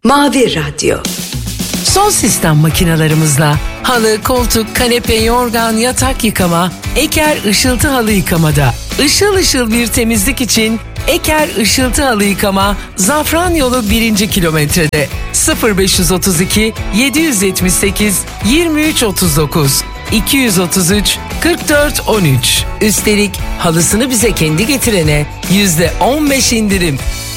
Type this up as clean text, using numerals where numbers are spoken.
Mavi Radyo. Son sistem makinalarımızla halı, koltuk, kanepe, yorgan, yatak yıkama, Eker Işıltı Halı Yıkamada. Işıl ışıl bir temizlik için Eker Işıltı Halı Yıkama, Zafran Yolu 1. kilometrede. 0532 778 23 39 233 44 13. Üstelik halısını bize kendi getirene %15 indirim.